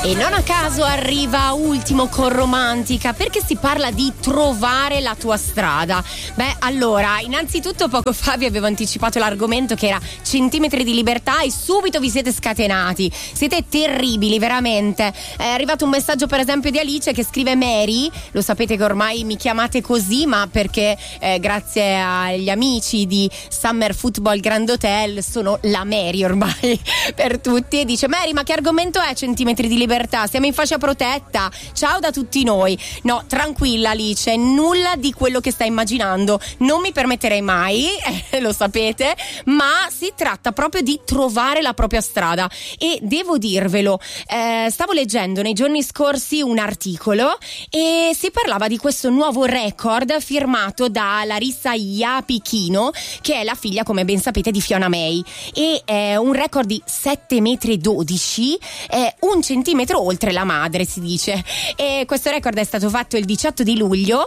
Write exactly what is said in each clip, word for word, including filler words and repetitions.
E non a caso arriva ultimo con Romantica, perché si parla di trovare la tua strada. Beh, allora, innanzitutto poco fa vi avevo anticipato l'argomento che era centimetri di libertà e subito vi siete scatenati. Siete terribili, veramente. È arrivato un messaggio per esempio di Alice che scrive: Mary, lo sapete che ormai mi chiamate così, ma perché eh, grazie agli amici di Summer Football Grand Hotel sono la Mary ormai per tutti. E dice: Mary, ma che argomento è centimetri di libertà? Siamo in fascia protetta, ciao da tutti noi. No, tranquilla Alice, nulla di quello che stai immaginando, non mi permetterei mai, eh, lo sapete, ma si tratta proprio di trovare la propria strada. E devo dirvelo, eh, stavo leggendo nei giorni scorsi un articolo e si parlava di questo nuovo record firmato da Larissa Iapichino, che è la figlia, come ben sapete, di Fiona May, e è un record di sette metri e dodici, è un centimetro oltre la madre, si dice. E questo record è stato fatto il diciotto di luglio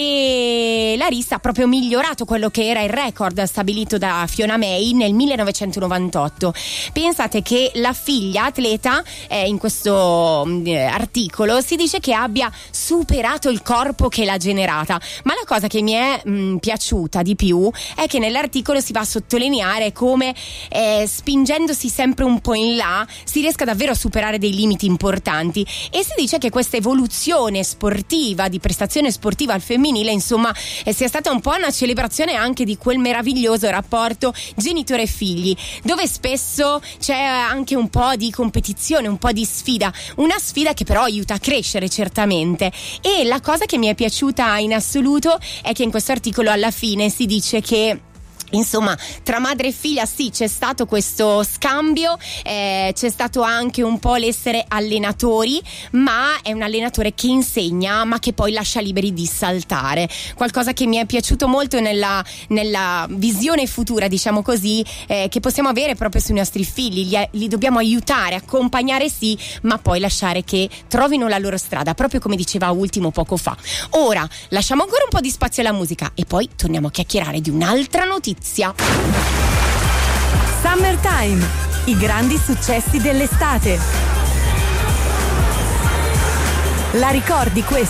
e Larissa ha proprio migliorato quello che era il record stabilito da Fiona May nel millenovecentonovantotto. Pensate che la figlia atleta, eh, in questo eh, articolo si dice che abbia superato il corpo che l'ha generata, ma la cosa che mi è mh, piaciuta di più è che nell'articolo si va a sottolineare come eh, spingendosi sempre un po' in là si riesca davvero a superare dei limiti importanti, e si dice che questa evoluzione sportiva, di prestazione sportiva al femminile, insomma, eh, sia stata un po' una celebrazione anche di quel meraviglioso rapporto genitore e figli, dove spesso c'è anche un po' di competizione, un po' di sfida, una sfida che però aiuta a crescere certamente. E la cosa che mi è piaciuta in assoluto è che in questo articolo alla fine si dice che insomma tra madre e figlia sì, c'è stato questo scambio, eh, c'è stato anche un po' l'essere allenatori, ma è un allenatore che insegna ma che poi lascia liberi di saltare, qualcosa che mi è piaciuto molto nella, nella visione futura, diciamo così, eh, che possiamo avere proprio sui nostri figli. Li, li dobbiamo aiutare, accompagnare sì, ma poi lasciare che trovino la loro strada, proprio come diceva Ultimo poco fa. Ora lasciamo ancora un po' di spazio alla musica e poi torniamo a chiacchierare di un'altra notizia. Summertime, i grandi successi dell'estate. La ricordi questa?